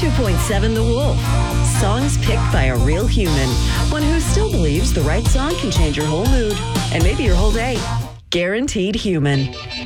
102.7 The Wolf. Songs picked by a real human. One who still believes the right song can change your whole mood and maybe your whole day. Guaranteed Human.